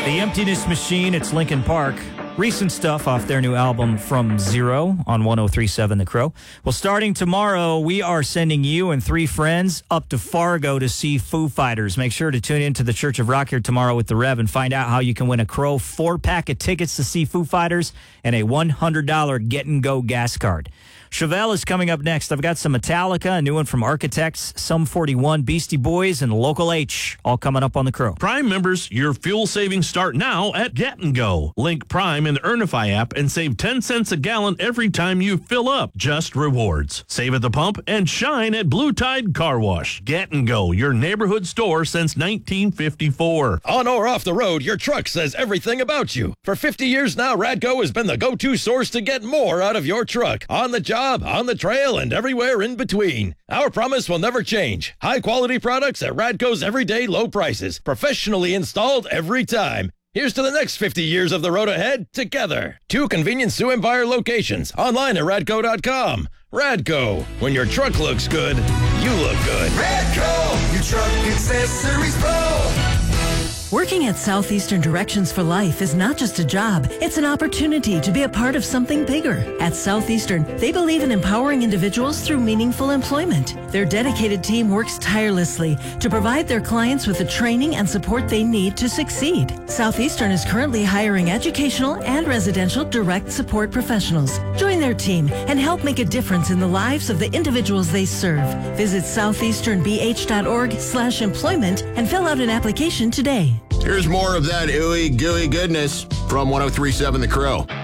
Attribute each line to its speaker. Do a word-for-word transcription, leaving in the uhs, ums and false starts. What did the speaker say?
Speaker 1: The Emptiness Machine, it's Linkin Park. Recent stuff off their new album From Zero on one oh three point seven The Crow. Well, starting tomorrow, we are sending you and three friends up to Fargo to see Foo Fighters. Make sure to tune in to the Church of Rock here tomorrow with the Rev and find out how you can win a Crow four-pack of tickets to see Foo Fighters and a one hundred dollars get-and-go gas card. Chevelle is coming up next. I've got some Metallica, a new one from Architects, Sum forty-one, Beastie Boys, and Local H, all coming up on the Crow.
Speaker 2: Prime members, your fuel savings start now at Get and Go. Link Prime in the Earnify app and save ten cents a gallon every time you fill up. Just rewards. Save at the pump and shine at Blue Tide Car Wash. Get and Go, your neighborhood store since nineteen fifty-four.
Speaker 3: On or off the road, your truck says everything about you. For fifty years now, Radco has been the go-to source to get more out of your truck. On the job, on the trail, and everywhere in between. Our promise will never change. High-quality products at Radco's everyday low prices. Professionally installed every time. Here's to the next fifty years of the road ahead together. Two convenient Sue Empire locations. Online at radco dot com. Radco. When your truck looks good, you look good.
Speaker 4: Radco, your truck accessories pro.
Speaker 5: Working at Southeastern Directions for Life is not just a job, it's an opportunity to be a part of something bigger. At Southeastern, they believe in empowering individuals through meaningful employment. Their dedicated team works tirelessly to provide their clients with the training and support they need to succeed. Southeastern is currently hiring educational and residential direct support professionals. Join their team and help make a difference in the lives of the individuals they serve. Visit southeastern b h dot org slash employment and fill out an application today.
Speaker 6: Here's more of that ooey gooey goodness from one oh three point seven The Crow.